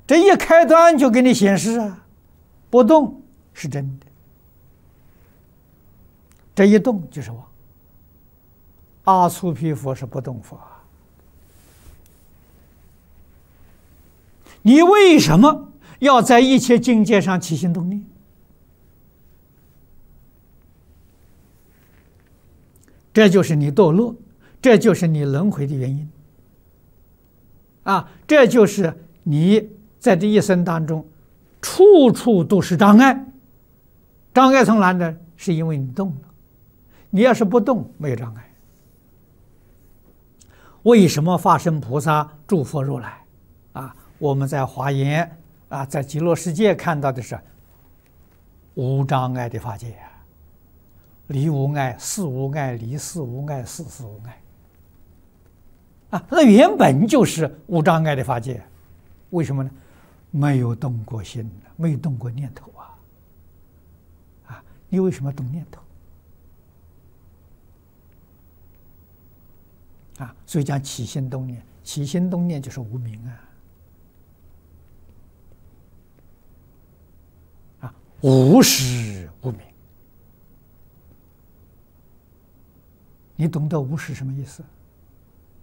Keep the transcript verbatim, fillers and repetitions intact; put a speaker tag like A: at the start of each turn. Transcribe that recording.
A: 这一开端就给你显示啊，不动是真的，这一动就是妄。阿阇毗佛是不动佛啊，你为什么要在一切境界上起心动念？这就是你堕落，这就是你轮回的原因啊！这就是你在这一生当中，处处都是障碍。障碍从哪呢？是因为你动了。你要是不动，没有障碍。为什么法身菩萨诸佛如来啊？我们在华严啊，在极乐世界看到的是无障碍的法界啊。离无碍，事无碍，离事无碍，事事无碍啊！那原本就是无障碍的法界，为什么呢？没有动过心，没有动过念头啊！啊，你为什么动念头？啊，所以讲起心动念，起心动念就是无明啊！啊，无始无明。你懂得无始什么意思？